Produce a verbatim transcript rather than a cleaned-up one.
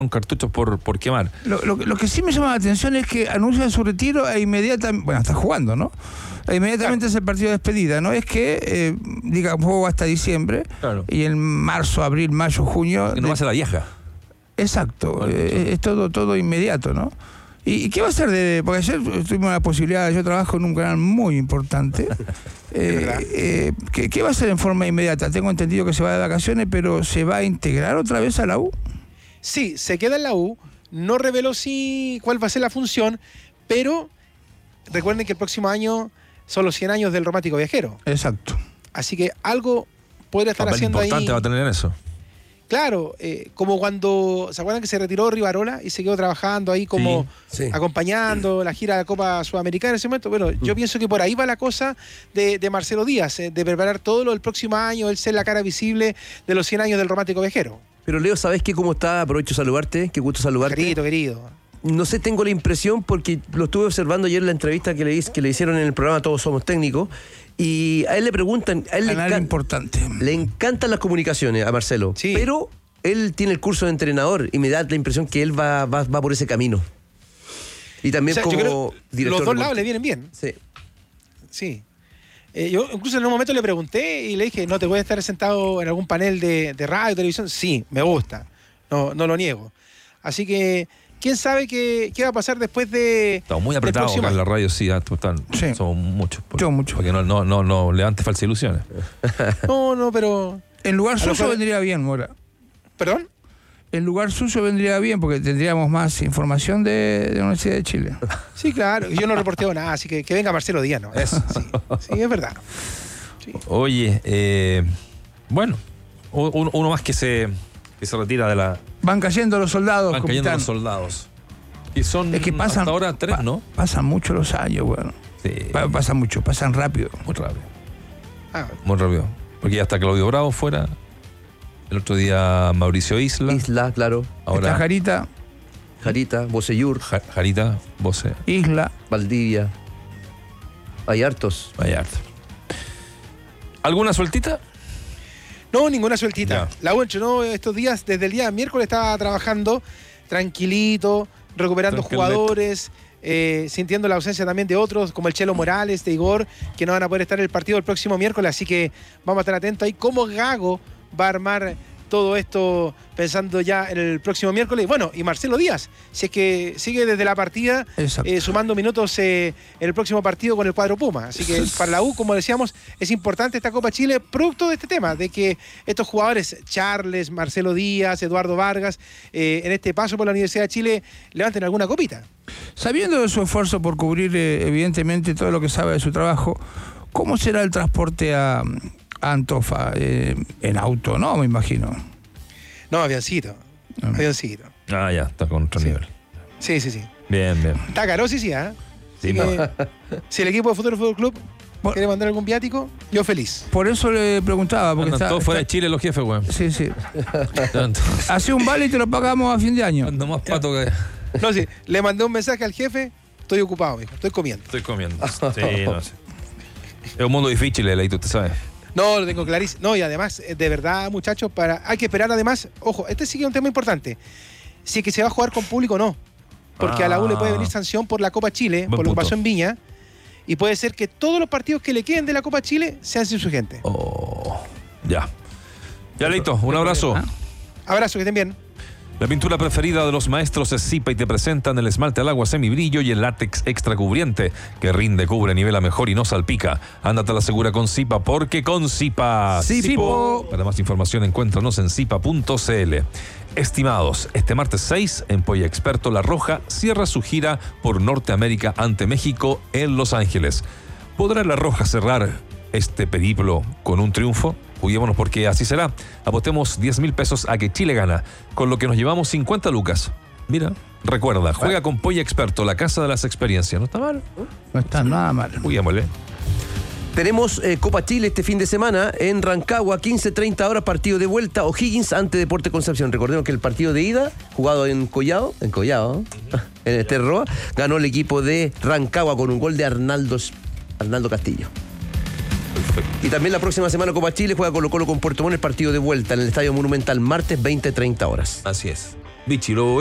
cartuchos por, por quemar. Lo, lo, lo que sí me llama la atención es que anuncia su retiro e inmediatamente, bueno, está jugando, ¿no? E inmediatamente es el partido de despedida, no es que eh, diga juego hasta diciembre, claro, y en marzo, abril, mayo, junio... Que no va a ser la vieja. Exacto, bueno, eh, es todo, todo inmediato, ¿no? ¿Y, y qué va a hacer de...? Porque ayer tuvimos la posibilidad, yo trabajo en un canal muy importante, eh, eh, ¿qué, ¿qué va a hacer en forma inmediata? Tengo entendido que se va de vacaciones, pero ¿se va a integrar otra vez a la U? Sí, se queda en la U, no reveló si cuál va a ser la función, pero recuerden que el próximo año son los cien años del Romántico Viajero. Exacto. Así que algo podría estar papel haciendo ahí. importante va a tener en eso. Claro, eh, como cuando, ¿se acuerdan que se retiró Rivarola y se quedó trabajando ahí como sí, sí. acompañando la gira de la Copa Sudamericana en ese momento? Bueno, yo mm. pienso que por ahí va la cosa de, de Marcelo Díaz, eh, de preparar todo lo del próximo año, él ser la cara visible de los cien años del Romántico Viajero. Pero Leo, ¿sabes qué? ¿Cómo está? Aprovecho de saludarte, qué gusto saludarte. Querido, querido. No sé, tengo la impresión, porque lo estuve observando ayer en la entrevista que le, que le hicieron en el programa Todos Somos Técnicos, y a él le preguntan... A él le, encan importante. le encantan las comunicaciones a Marcelo, sí, pero él tiene el curso de entrenador y me da la impresión que él va, va, va por ese camino. Y también, o sea, como director... Los dos lados le vienen bien. Sí. Sí. Eh, yo incluso en un momento le pregunté y le dije, ¿no te voy a estar sentado en algún panel de, de radio, televisión? Sí, me gusta, no, no lo niego. Así que, ¿quién sabe qué, qué va a pasar después de... Estamos muy apretados en la radio, sí, están, sí. Somos muchos. Por, Yo mucho. Porque no, no, no, no levante falsas ilusiones. No, no, pero... En lugar suyo mejor... vendría bien, Mora. ¿Perdón? En lugar suyo vendría bien, porque tendríamos más información de, de la Universidad de Chile. Sí, claro. Yo no reporteo nada, así que que venga Marcelo Díaz, ¿no? Eso. Sí, sí, es verdad. Sí. Oye, eh, bueno, uno, uno más que se, que se retira de la... Van cayendo los soldados, Van cayendo los soldados. Y son es que pasan, hasta ahora tres, pa, ¿no? Pasan mucho los años, bueno. Sí. Pa, pasan mucho, pasan rápido. Muy rápido. Ah. Muy rápido. Porque ya está Claudio Bravo fuera. El otro día Mauricio Isla. Isla, claro. Ahora está Jarita. Jarita, Bocellur. Ja, Jarita, Boce. Isla. Valdivia. Hay hartos. Hay hartos. ¿Alguna sueltita? No, ninguna sueltita. Ya. La U entrenó estos días, desde el día miércoles estaba trabajando tranquilito, recuperando jugadores, eh, sintiendo la ausencia también de otros, como el Chelo Morales, de Igor, que no van a poder estar en el partido el próximo miércoles, así que vamos a estar atentos ahí cómo Gago va a armar todo esto pensando ya en el próximo miércoles. Bueno, y Marcelo Díaz, si es que sigue desde la partida, eh, sumando minutos eh, en el próximo partido con el cuadro Puma. Así que para la U, como decíamos, es importante esta Copa Chile, producto de este tema, de que estos jugadores, Charles, Marcelo Díaz, Eduardo Vargas, eh, en este paso por la Universidad de Chile, levanten alguna copita. Sabiendo de su esfuerzo por cubrir, eh, evidentemente, todo lo que sabe de su trabajo, ¿cómo será el transporte a... Antofa, eh, en auto, ¿no? Me imagino. No, avioncito. No. Avioncito. Ah, ya, está con otro sí. nivel. Sí, sí, sí. Bien, bien. Está caro, sí, sí, ¿eh? Sí, no. que, si el equipo de Futuro Fútbol Club por, quiere mandar algún viático, yo feliz. Por eso le preguntaba. Porque Andan está, todos fuera está, de Chile los jefes, güey. Sí, sí. Hace un vale y te lo pagamos a fin de año. Ando más pato que... No, sí. Le mandé un mensaje al jefe, estoy ocupado, mijo, estoy comiendo. Estoy comiendo. Sí, no sé. Es un mundo difícil, Leito, usted sabe. No, lo tengo clarísimo. No, y además, de verdad, muchachos, para hay que esperar además, ojo, este sí que es un tema importante. Si es que se va a jugar con público o no. Porque ah, a la U le puede venir sanción por la Copa Chile, por lo que pasó en Viña. Y puede ser que todos los partidos que le queden de la Copa Chile sean sin su gente. Oh, ya. Ya, Leito, un abrazo. Abrazo, que estén bien. La pintura preferida de los maestros es Zipa y te presentan el esmalte al agua semibrillo y el látex extra cubriente que rinde, cubre, nivela mejor y no salpica. Ándate a la segura con Zipa, porque con Zipa... Zipo. Para más información encuéntranos en zipa punto c l. Estimados, este martes seis en Polla Experto La Roja cierra su gira por Norteamérica ante México en Los Ángeles. ¿Podrá La Roja cerrar este periplo con un triunfo? Juguémonos porque así será. Apostemos diez mil pesos a que Chile gana, con lo que nos llevamos cincuenta lucas. Mira, recuerda, juega con Polla Experto, la casa de las experiencias. ¿No está mal? No está nada mal. Juguémosle. Tenemos eh, Copa Chile este fin de semana en Rancagua, quince treinta horas, partido de vuelta, O'Higgins ante Deportes Concepción. Recordemos que el partido de ida, jugado en Collado, en Collado, en este Roa, ganó el equipo de Rancagua con un gol de Arnaldo, Arnaldo Castillo. Y también la próxima semana Copa Chile juega Colo Colo con Puerto Montt, el partido de vuelta en el Estadio Monumental, martes veinte treinta horas. Así es. Vichy, lo